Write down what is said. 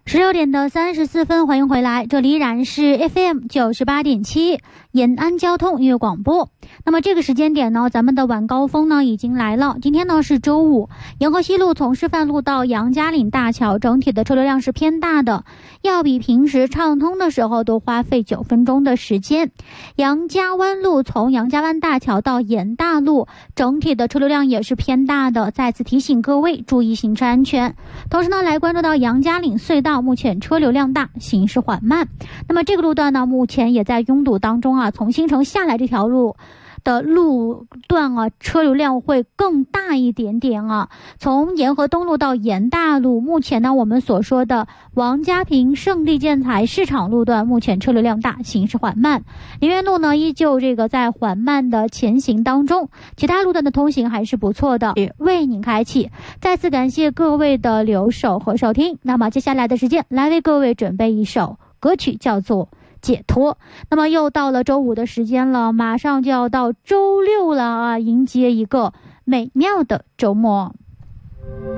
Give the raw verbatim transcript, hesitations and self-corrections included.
十六点的三十四分，欢迎回来，这里依然是 F M 九十八点七延安交通音乐广播。那么这个时间点呢，咱们的晚高峰呢已经来了。今天呢是周五，沿河西路从师范路到杨家岭大桥，整体的车流量是偏大的，要比平时畅通的时候多花费九分钟的时间。杨家湾路从杨家湾大桥到沿大路，整体的车流量也是偏大的，再次提醒各位注意行车安全。同时呢，来关注到杨家岭隧道，目前车流量大，行驶缓慢。那么这个路段呢，目前也在拥堵当中啊，从新城下来这条路的路段啊，车流量会更大一点点啊。从沿河东路到沿大路，目前呢我们所说的王家坪胜利建材市场路段，目前车流量大，行驶缓慢。林园路呢依旧这个在缓慢的前行当中，其他路段的通行还是不错的，为您开启。再次感谢各位的留守和收听。那么接下来的时间来为各位准备一首歌曲，叫做解脱。那么又到了周五的时间了，马上就要到周六了啊，迎接一个美妙的周末。